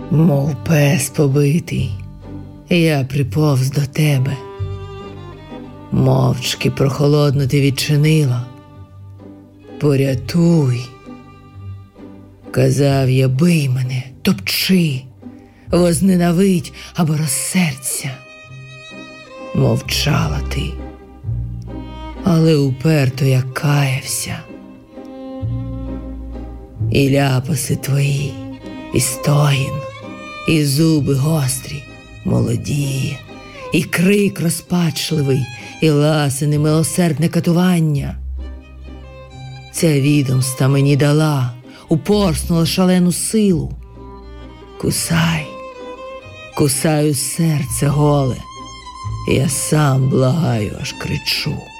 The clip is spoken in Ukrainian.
Мов пес побитий, я приповз до тебе. Мовчки прохолодно ти відчинила. Порятуй. Казав я, бий мене, топчи, возненавидь або розсердься. Мовчала ти, але уперто я каявся. І ляпаси твої, і стогін, і зуби гострі, молоді, і крик розпачливий, і ласини милосердне катування. Ця відомста мені дала, упорснула шалену силу. Кусай, кусаю серце голе, я сам благаю, аж кричу.